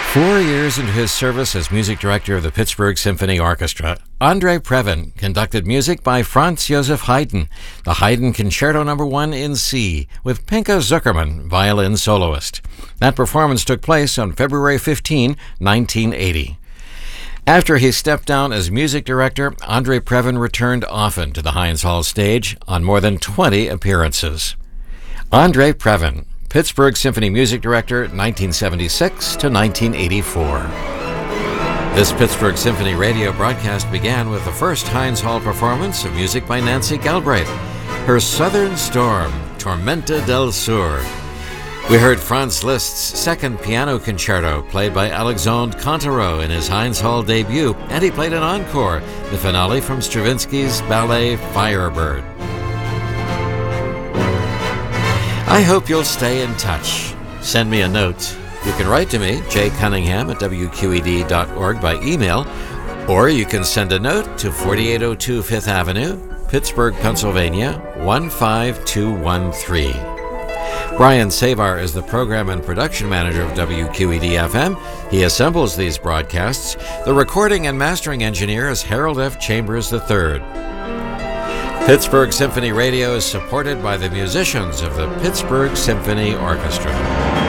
4 years into his service as music director of the Pittsburgh Symphony Orchestra, Andrei Previn conducted music by Franz Joseph Haydn, the Haydn Concerto No. 1 in C, with Pinka Zuckerman, violin soloist. That performance took place on February 15, 1980. After he stepped down as music director, Andrei Previn returned often to the Heinz Hall stage on more than 20 appearances. Andrei Previn, Pittsburgh Symphony Music Director, 1976 to 1984. This Pittsburgh Symphony radio broadcast began with the first Heinz Hall performance of music by Nancy Galbraith, her Southern Storm, Tormenta del Sur. We heard Franz Liszt's second piano concerto, played by Alexandre Cantereau in his Heinz Hall debut, and he played an encore, the finale from Stravinsky's ballet Firebird. I hope you'll stay in touch. Send me a note. You can write to me, jcunningham@wqed.org, by email, or you can send a note to 4802 Fifth Avenue, Pittsburgh, Pennsylvania, 15213. Brian Savar is the program and production manager of WQED-FM. He assembles these broadcasts. The recording and mastering engineer is Harold F. Chambers III. Pittsburgh Symphony Radio is supported by the musicians of the Pittsburgh Symphony Orchestra.